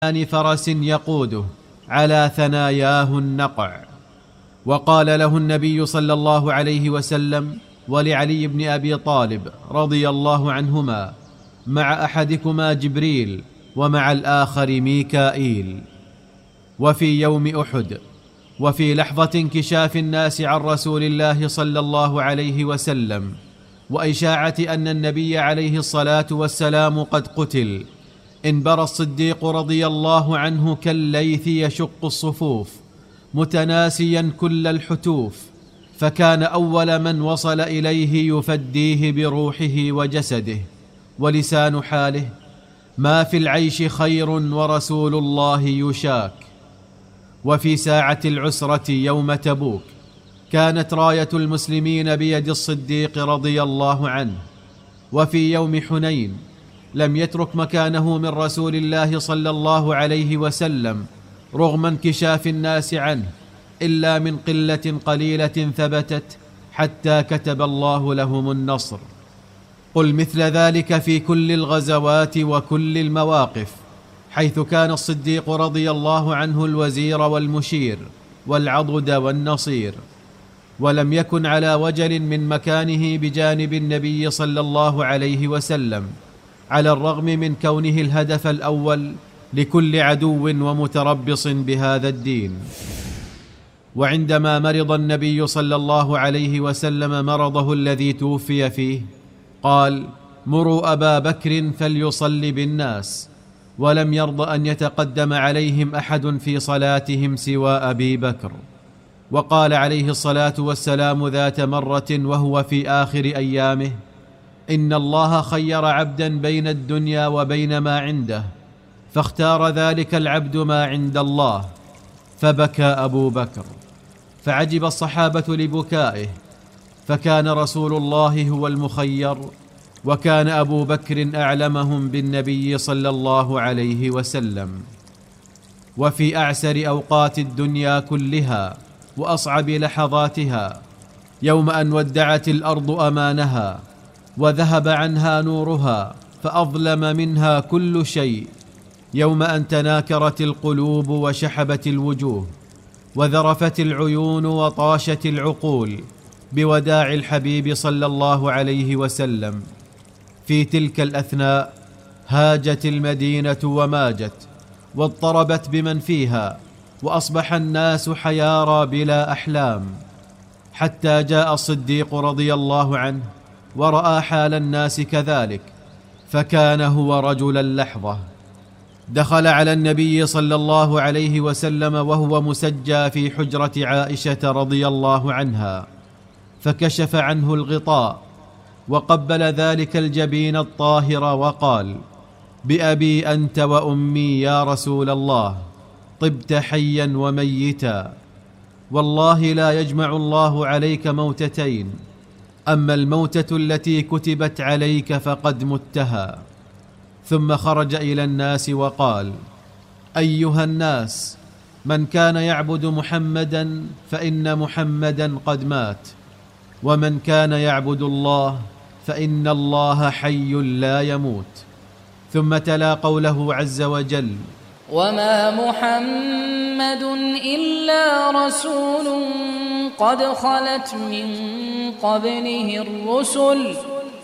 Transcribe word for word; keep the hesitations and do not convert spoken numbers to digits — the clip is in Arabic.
فرس يقوده على ثناياه النقع. وقال له النبي صلى الله عليه وسلم ولعلي بن أبي طالب رضي الله عنهما: مع أحدكما جبريل ومع الآخر ميكائيل. وفي يوم أحد وفي لحظة انكشاف الناس عن رسول الله صلى الله عليه وسلم وإشاعة أن النبي عليه الصلاة والسلام قد قتل، انبرى الصديق رضي الله عنه كالليث يشق الصفوف متناسيا كل الحتوف، فكان أول من وصل إليه يفديه بروحه وجسده. ولسان حاله: ما في العيش خير ورسول الله يشاك. وفي ساعة العسرة يوم تبوك كانت راية المسلمين بيد الصديق رضي الله عنه. وفي يوم حنين لم يترك مكانه من رسول الله صلى الله عليه وسلم رغم انكشاف الناس عنه إلا من قلة قليلة ثبتت حتى كتب الله لهم النصر. قل مثل ذلك في كل الغزوات وكل المواقف، حيث كان الصديق رضي الله عنه الوزير والمشير والعضد والنصير، ولم يكن على وجل من مكانه بجانب النبي صلى الله عليه وسلم، على الرغم من كونه الهدف الأول لكل عدو ومتربص بهذا الدين. وعندما مرض النبي صلى الله عليه وسلم مرضه الذي توفي فيه، قال: مروا أبا بكر فليصلي بالناس، ولم يرض أن يتقدم عليهم أحد في صلاتهم سوى أبي بكر. وقال عليه الصلاة والسلام ذات مرة وهو في آخر أيامه: إن الله خير عبدا بين الدنيا وبين ما عنده، فاختار ذلك العبد ما عند الله، فبكى أبو بكر. فعجب الصحابة لبكائه، فكان رسول الله هو المخير، وكان أبو بكر أعلمهم بالنبي صلى الله عليه وسلم. وفي أعسر أوقات الدنيا كلها وأصعب لحظاتها، يوم أن ودعت الأرض أمانها وذهب عنها نورها فأظلم منها كل شيء، يوم أن تناكرت القلوب وشحبت الوجوه وذرفت العيون وطاشت العقول بوداع الحبيب صلى الله عليه وسلم، في تلك الأثناء هاجت المدينة وماجت واضطربت بمن فيها، وأصبح الناس حيارى بلا أحلام، حتى جاء الصديق رضي الله عنه ورأى حال الناس كذلك، فكان هو رجل اللحظة. دخل على النبي صلى الله عليه وسلم وهو مسجى في حجرة عائشة رضي الله عنها، فكشف عنه الغطاء وقبل ذلك الجبين الطاهر وقال: بأبي أنت وأمي يا رسول الله، طبت حيا وميتا، والله لا يجمع الله عليك موتتين، أما الموتة التي كتبت عليك فقد متها. ثم خرج إلى الناس وقال: أيها الناس، من كان يعبد محمدا فإن محمدا قد مات، ومن كان يعبد الله فإن الله حي لا يموت. ثم تلا قوله عز وجل: وما محمد إلا رسول قد خلت من قبله الرسل